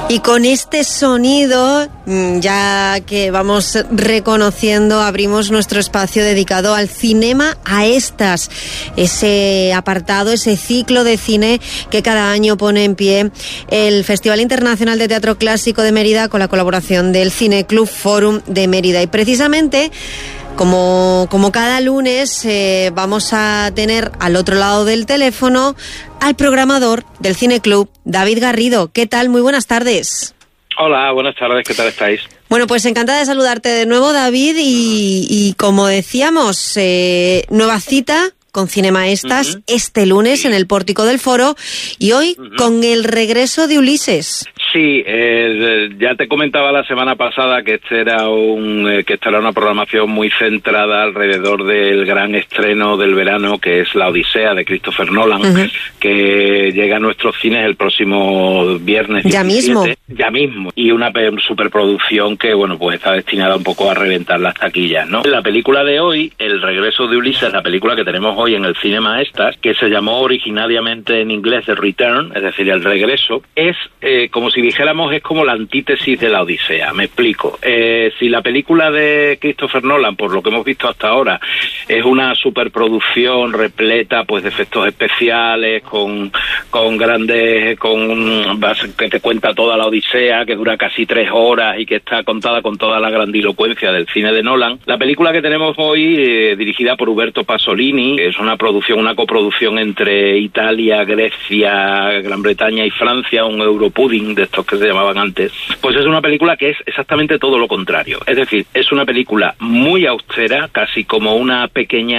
Y con este sonido, ya que vamos reconociendo, abrimos nuestro espacio dedicado al Cinema a Estas, ese apartado, ese ciclo de cine que cada año pone en pie el Festival Internacional de Teatro Clásico de Mérida con la colaboración del Cine Club Forum de Mérida. Y precisamente, como cada lunes, vamos a tener al otro lado del teléfono al programador del Cine Club, David Garrido. ¿Qué tal? Muy buenas tardes. Hola, buenas tardes. ¿Qué tal estáis? Bueno, pues encantada de saludarte de nuevo, David. Y como decíamos, nueva cita con Cinema Estas este lunes en el Pórtico del Foro y hoy con el regreso de Ulises. Sí, ya te comentaba la semana pasada que esta era una programación muy centrada alrededor del gran estreno del verano, que es La Odisea de Christopher Nolan, que llega a nuestros cines el próximo viernes 17, ya mismo, y una superproducción que, bueno, pues está destinada un poco a reventar las taquillas, ¿no? La película de hoy, El regreso de Ulises, la película que tenemos hoy en el Cinema Estas, que se llamó originariamente en inglés The Return, es decir, El regreso, es como si dijéramos, es como la antítesis de La Odisea. Me explico. Si la película de Christopher Nolan, por lo que hemos visto hasta ahora, es una superproducción repleta pues de efectos especiales, con que te cuenta toda la Odisea, que dura casi 3 horas y que está contada con toda la grandilocuencia del cine de Nolan. La película que tenemos hoy, dirigida por Uberto Pasolini, es una coproducción entre Italia, Grecia, Gran Bretaña y Francia, un Europudding de estos que se llamaban antes, pues es una película que es exactamente todo lo contrario. Es decir, es una película muy austera, casi como una pequeña